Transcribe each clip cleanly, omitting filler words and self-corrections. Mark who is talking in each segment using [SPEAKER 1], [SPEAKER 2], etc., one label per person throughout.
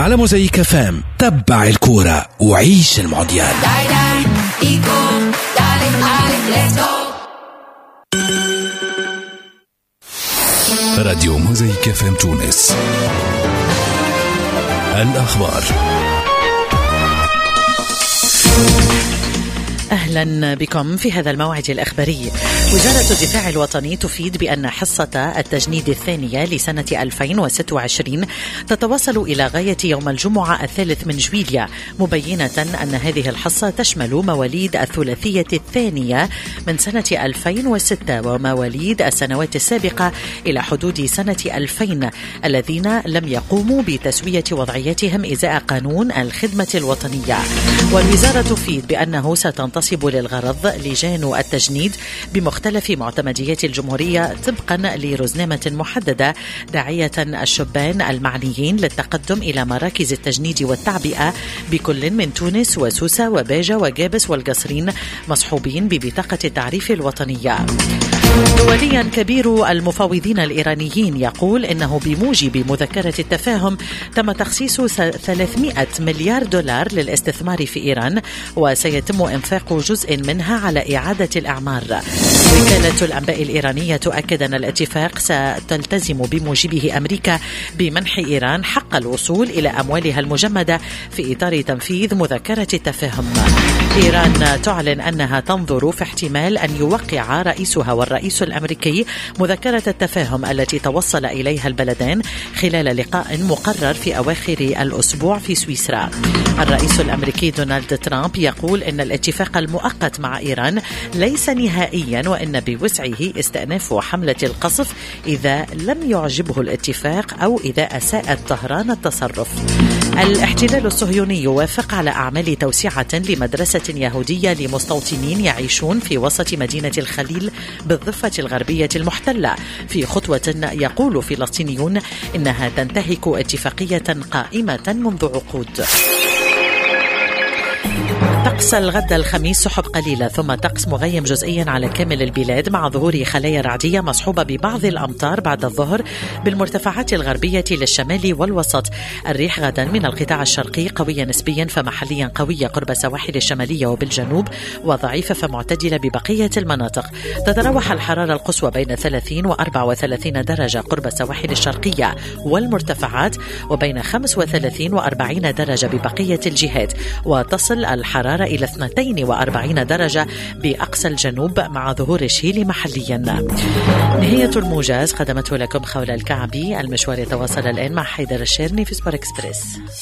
[SPEAKER 1] على موزايك فام. تبع الكورة وعيش المونديال. راديو موزايك فام تونس. الأخبار.
[SPEAKER 2] أهلا بكم في هذا الموعد الأخباري. وزارة الدفاع الوطني تفيد بأن حصة التجنيد الثانية لسنة 2026 تتواصل إلى غاية يوم الجمعة 3 من جويلية، مبينة أن هذه الحصة تشمل مواليد الثلاثية الثانية من سنة 2006 ومواليد السنوات السابقة إلى حدود سنة 2000 الذين لم يقوموا بتسوية وضعيتهم إزاء قانون الخدمة الوطنية. والوزارة تفيد بأنه ستنتصب للغرض لجان التجنيد بمختلف معتمديات الجمهورية طبقا لرزنامة محددة، داعية الشبان المعنيين للتقدم إلى مراكز التجنيد والتعبئة بكل من تونس وسوسة وباجة وجابس والقصرين مصحوبين ببطاقة التعريف الوطنية. دوليا كبير المفاوضين الإيرانيين يقول إنه بموجب مذكرة التفاهم تم تخصيص 300 مليار دولار للاستثمار في إيران، وسيتم إنفاق جزء منها على إعادة الأعمار. وكالة الأنباء الإيرانية تؤكد أن الاتفاق ستلتزم بموجبه أمريكا بمنح إيران حق الوصول إلى أموالها المجمدة في إطار تنفيذ مذكرة التفاهم. إيران تعلن أنها تنظر في احتمال أن يوقع رئيسها والرئيس الأمريكي مذكرة التفاهم التي توصل إليها البلدان خلال لقاء مقرر في أواخر الأسبوع في سويسرا. الرئيس الأمريكي دونالد ترامب يقول إن الاتفاق المؤقت مع إيران ليس نهائيا، وإن بوسعه استئناف حملة القصف إذا لم يعجبه الاتفاق أو إذا أساءت طهران التصرف. الاحتلال الصهيوني يوافق على أعمال توسعة لمدرسة يهودية لمستوطنين يعيشون في وسط مدينة الخليل بالضفة الغربية المحتلة، في خطوة يقول فلسطينيون إنها تنتهك اتفاقية قائمة منذ عقود. طقس الغد الخميس سحب قليلة ثم طقس مغيم جزئيا على كامل البلاد مع ظهور خلايا رعدية مصحوبة ببعض الأمطار بعد الظهر بالمرتفعات الغربية للشمال والوسط. الريح غدا من القطاع الشرقي قوية نسبيا فمحليا قوية قرب السواحل الشمالية وبالجنوب، وضعيفة فمعتدلة ببقية المناطق. تتراوح الحرارة القصوى بين 30 و 34 درجة قرب السواحل الشرقية والمرتفعات، وبين 35 و 40 درجة ببقية الجهات، وتصل الحرارة إلى 42 درجة بأقصى الجنوب مع ظهور الشيل محليا. نهاية الموجز قدمته لكم خولة الكعبي. المشوار يتواصل الآن مع حيدر الشيرني في سبور إكسبريس.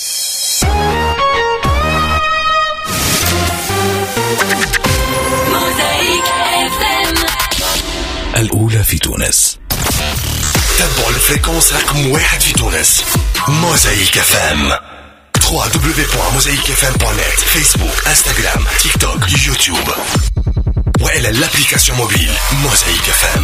[SPEAKER 1] الأولى في تونس.
[SPEAKER 3] تابعوا الفريكونس رقم 1 في تونس. موزايك فام. www.mosaicfm.net. فيسبوك، انستغرام، تيك توك، يوتيوب، وإلى الابليكاسيون موبيل موزايك فام.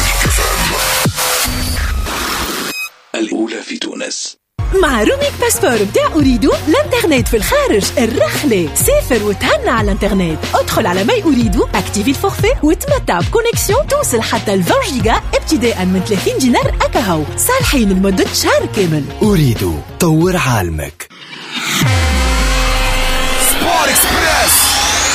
[SPEAKER 1] الأولى في تونس.
[SPEAKER 4] مع روميك باسبور بتاع أريدو الانترنت في الخارج الرخلة. سافر وتهنى على الانترنت. ادخل على ماي أريدو، اكتيفي الفورفي وتمتع بكونكسيون توصل حتى 20 جيجا ابتداء من 30 دينار أكاهو، صالحين لمدة شهر كامل.
[SPEAKER 5] أريدو، طور عالمك.
[SPEAKER 3] سبور إكسبريس.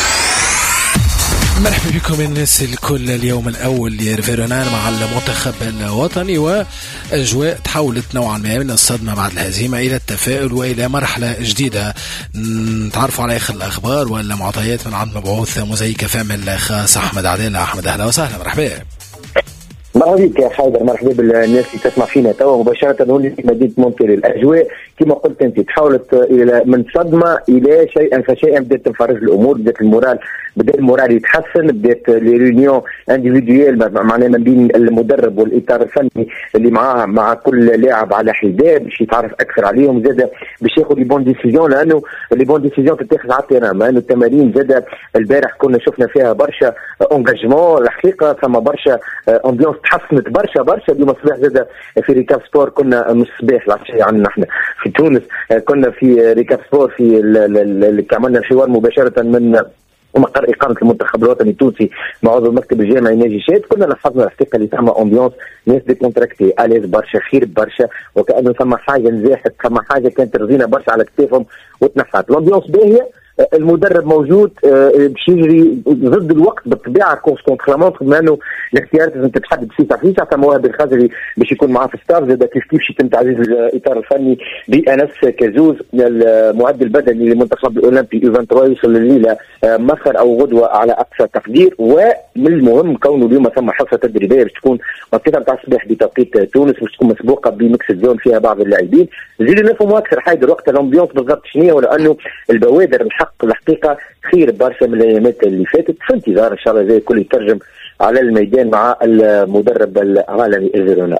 [SPEAKER 1] مرحبا بكم الناس الكل. اليوم الأول لريفيرونان مع المنتخب الوطني، وأجواء تحولت نوعا ما من الصدمة بعد الهزيمة إلى التفاؤل وإلى مرحلة جديدة. نتعرفوا على آخر الأخبار ولا معطيات من عند مبعوث موزايك فام الخاص أحمد عدالة. أحمد أهلا وسهلا. مرحبا.
[SPEAKER 6] مرحبا بك يا حيدر، مرحبا بالناس اللي تسمع فينا توا مباشرة. نقول لك مدينة مونتريال الأجواء كما قلت أنت تحولت إلى من صدمة إلى شيئا فشيئا. بدأت تنفرج الأمور، بدأت المورال يتحسن، بدأت ليريونيون انديفيديوال معناها ما بين المدرب والإطار الفني اللي معاه مع كل لاعب على حدة باش يتعرف أكثر عليهم، زاد باش ياخذ لي بون ديسيزيون، لأنه لي بون ديسيزيون تتخذ على التيران. لأنه التمارين زاد البارح كنا شفنا فيها برشا انجاجمون، الحقيقة ثم برشا امبيونس تحسنت برشا. اليوم الصباح زاد في ريكاب سبور، كنا مش الصباح العشية عندنا احنا في تونس، كنا في ريكاب سبور في اللي عملنا الحوار مباشرة من ومقر إقامة المنتخب الوطني التونسي مع عضو المكتب الجامعي ناجي شاد، كنا لاحظنا الحقيقة اللي ثم أمبيونس ناس ديكونتراكتي أليز برشا، خير برشا، وكأنه ثم حاجة نزاحت، ثم حاجة كانت رزينة برشا على كتافهم وتنحت. الأمبيونس باهية، المدرب موجود باش يجري ضد الوقت بالطبيعه كورس كونتر لامونتر، بما انه الاختيارات لازم تتحدد في ساعه مواهب الخزري باش يكون معاه في ستاف، زاد كيف يتم تعزيز الاطار الفني بانس كازوز المعد البدني للمنتخب الاولمبي يو 23 يوصل الليله مخر او غدوه على اقصى تقدير. ومن المهم كونه اليوم ثم حصه تدريبيه باش تكون وقتها نتاع الصباح بتوقيت تونس، باش تكون مسبوقه بميكس زون فيها بعض اللاعبين. زيد نفهموا اكثر حيدر وقت الامبيونس بالضبط شنو، ولانه البوادر الحقيقه خير برشا من الايامات اللي فاتت، في انتظار ان شاء الله زي الكل يترجم على الميدان مع المدرب العالمي إيرفي رونار.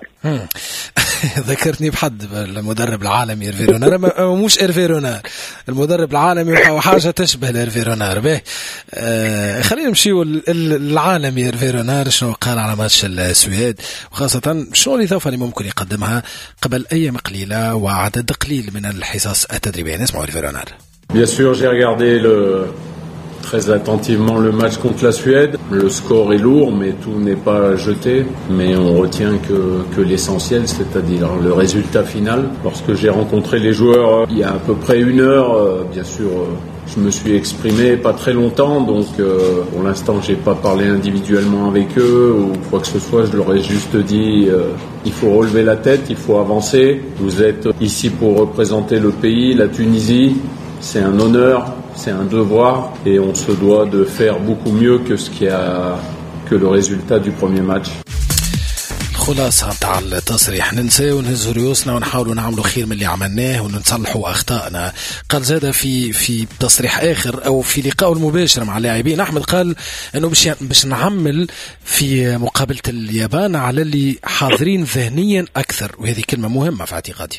[SPEAKER 1] ذكرتني بحد المدرب العالمي إيرفي رونار، مش إيرفي رونار المدرب العالمي وحاجه تشبه إيرفي رونار. به خلينا نمشيو العالمي إيرفي رونار شنو قال على ماتش السويد، وخاصه شنو الاضافه اللي ممكن يقدمها قبل ايام قليله وعدد قليل من الحصص التدريبيه. نسمعوا إيرفي رونار.
[SPEAKER 7] Bien sûr, j'ai regardé très attentivement le match contre la Suède. Le score est lourd, mais tout n'est pas jeté. Mais on retient que l'essentiel, c'est-à-dire le résultat final. Lorsque j'ai rencontré les joueurs il y a à peu près 1 heure, bien sûr, je me suis exprimé pas très longtemps. Donc, pour l'instant, j'ai pas parlé individuellement avec eux ou quoi que ce soit. Je leur ai juste dit, il faut relever la tête, il faut avancer. Vous êtes ici pour représenter le pays, la Tunisie. C'est un honneur, c'est un devoir et on se doit de faire beaucoup mieux que le résultat du premier match.
[SPEAKER 1] خلاصة نتاع التصريح ننسى ونهز رؤوسنا ونحاولوا نعملوا خير من اللي عملناه ونصلحوا أخطائنا. قال زاد في تصريح آخر أو في لقاء المباشر مع اللاعبين أحمد قال إنه باش نعمل في مقابلة اليابان على اللي حاضرين ذهنيا أكثر، وهذه كلمة مهمة في اعتقادي.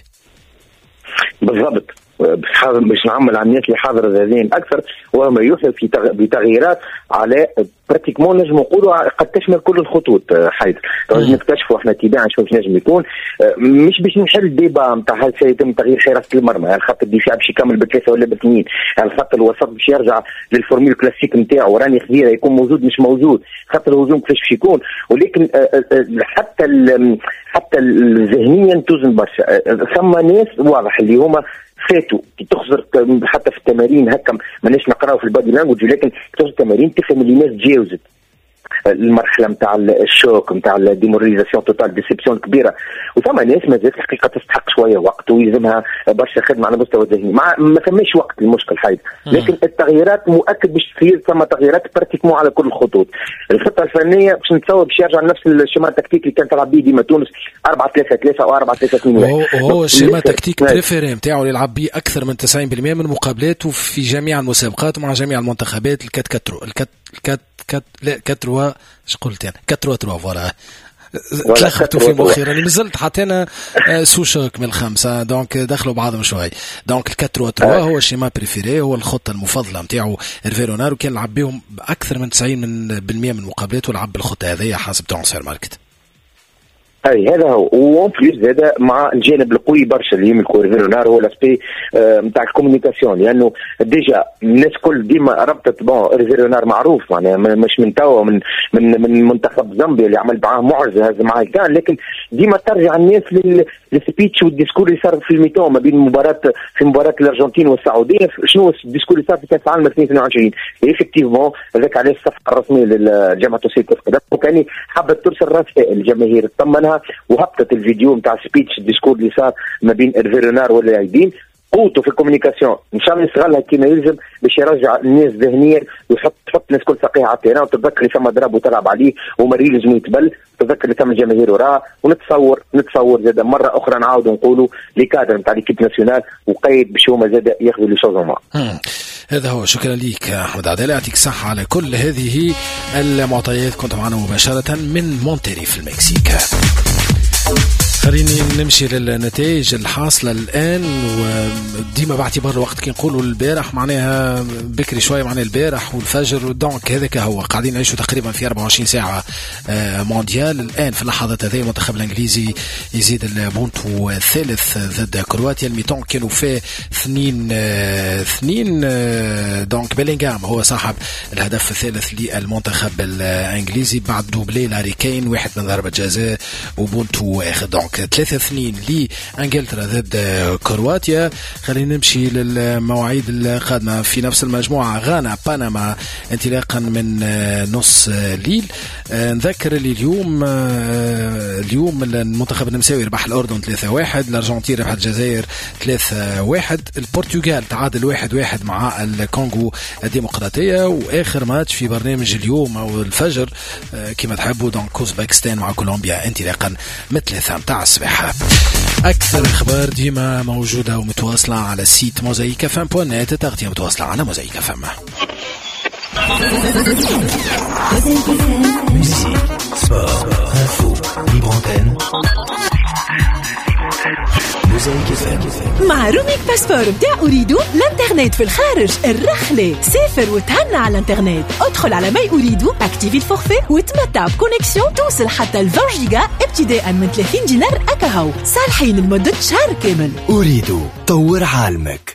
[SPEAKER 6] بالضبط، باش نعمل على الناس اللي حاضر ذهنيا اكثر، وما يوحي بتغييرات على براتيكمون نجم نقولوا قد تشمل كل الخطوط. حيث نكتشفوا احنا تباعا شوف نجم يكون مش باش نحل ديبا نتاع هل سيتم تغيير حراسه المرمى، هل خط الدفاع باش يكمل ب3 ولا ب2، هل خط الوسط باش يرجع للفورميل كلاسيك نتاعو راني خديره يكون موجود مش موجود، خط الهجوم كيفاش باش يكون. ولكن حتى ذهنيا توزن برشا. ثم ناس واضح اللي هما فاتوا كي تخسر حتى في التمارين هكا ماناش نقراو في البادي لانجوج، ولكن تخسر التمارين تفهم اللي الناس تجاوزت المرحله نتاع الشوك نتاع الديموراليزاسيون توتال ديسيبسيون كبيره. وثم ناس مازالت الحقيقه تستحق شويه وقت ويلزمها برشا خدمه على مستوى الذهني. ما ثماش وقت المشكل حيد، لكن التغييرات مؤكد باش تصير، ثم تغييرات براتيكمون على كل الخطوط. الخطه الفنيه باش نتصور باش يرجع لنفس الشيما التكتيك اللي كان تلعب به ديما تونس 4-3-3 او 4-3-2.
[SPEAKER 1] هو الشيما التكتيك بريفيري نتاعو اللي يلعب به اكثر من 90% من مقابلاته في جميع المسابقات ومع جميع المنتخبات. الكاتروا اش قلت يعني كاتروا فوالا تلخبطوا في مخير راني نزلت حتى انا سوشك من 5 دونك دخلوا بعضهم شوي. دونك الكاتروا هو الشيما بريفيري، هو الخطه المفضله نتاعو إيرفي رونار، وكان لعب بهم باكثر من 90% من المقابلات ولعب بالخطه هذه حسب ترانسفير ماركت.
[SPEAKER 6] هذا هو. وون بليس هذا مع الجانب القوي برشا اللي يملكوا إيرفي رونار هو الاسبي نتاع الكومونيكاسيون، لانه ديجا الناس كل ديما ربطت إيرفي رونار معروف معناها مش من توا من منتخب زامبيا اللي عمل معاه معجزه هذا معاه كان، لكن ديما ترجع الناس للسبيتش والديسكور اللي صار في الميتون ما بين مباراه الارجنتين والسعوديه. شنو الديسكور اللي صار في كاس العالم 2022 ايفيكتيفمون هذاك عليه الصفحه الرسميه للجامعه التونسيه لكره القدم، وكان حابه ترسل رسائل الجماهير تطمنها وهبطت الفيديو نتاع سبيتش الديسكور اللي صار ما بين إيرفي رونار واللاعبين. قوته في الكومونيكاسيون ان شاء الله يستغلها كما يلزم باش يرجع الناس ذهنيا ويحط الناس كل ساقيها على التيران، وتتذكر اللي ثم ضرب وتلعب عليه ومري لازم يتبل، تتذكر اللي ثم الجماهير وراه. ونتصور زاد مره اخرى نعاودوا نقولوا لي كادر نتاع ليكيب ناسيونال وقيد باش هما زاد ياخذوا لي شوزون.
[SPEAKER 1] هذا هو. شكرا ليك احمد عدالة، يعطيك الصحة على كل هذه المعطيات. كنت معنا مباشرة من مونتيري في المكسيك. خليني نمشي للنتائج الحاصلة الآن، وديما باعتبار الوقت كي نقولوا البارح معناها بكري شوية، معناها البارح والفجر، دونك هذاك هو قاعدين نعيشوا تقريبا في 24 ساعة مونديال. الآن في اللحظات هذه المنتخب الإنجليزي يزيد البونتو الثالث ضد كرواتيا. الميتون كانوا في 2-2، دونك بيلينغهام هو صاحب الهدف الثالث للمنتخب الإنجليزي بعد دوبلي لاري كين، واحد من ضربة جزاء وبونتو واحد. دونك 3-2 لإنجلترا ضد كرواتيا. خلينا نمشي للمواعيد القادمة في نفس المجموعة. غانا بنما انطلاقا من نص ليل. نذكر اللي اليوم المنتخب النمساوي ربح الأردن 3-1، الأرجنتين ربح الجزائر 3-1، البرتغال تعادل 1-1 مع الكونغو الديمقراطية، وآخر ماتش في برنامج اليوم أو الفجر كما تحبوا دونك أوزبكستان مع كولومبيا انطلاقا من 3 متاع الصباح. أكثر أخبار ديما موجودة ومتواصلة على السيت موزايك FM.net، تغطية متواصلة على موزايك FM.
[SPEAKER 4] مع روميك باسبور بتاع أريدو الانترنت في الخارج الرحلة. سافر وتهنى على الانترنت. ادخل على ماي أريدو، اكتيفي الفورفي وتمتع بكونيكسيون توصل حتى 20 جيجا ابتداء من 30 دينار أكاهو، صالحين لمدة شهر كامل.
[SPEAKER 5] أريدو طور عالمك.